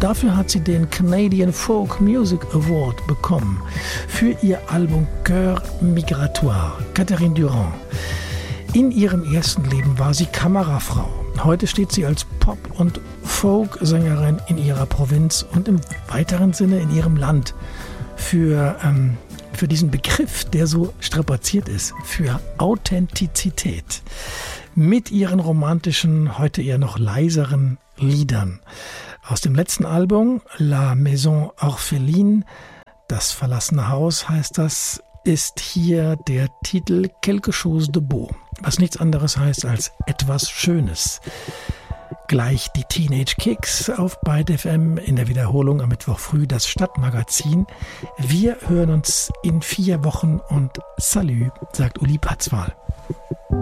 Dafür hat sie den Canadian Folk Music Award bekommen für ihr Album Cœur Migratoire. Catherine Durand. In ihrem ersten Leben war sie Kamerafrau. Heute steht sie als Pop- und Folk-Sängerin in ihrer Provinz und im weiteren Sinne in ihrem Land für diesen Begriff, der so strapaziert ist, für Authentizität. Mit ihren romantischen, heute eher noch leiseren Liedern. Aus dem letzten Album, La Maison Orpheline, das verlassene Haus heißt das, ist hier der Titel Quelque chose de beau, was nichts anderes heißt als etwas Schönes. Gleich die Teenage Kicks auf Byte FM, in der Wiederholung am Mittwoch früh das Stadtmagazin. Wir hören uns in 4 Wochen und Salü, sagt Uli Patzwal.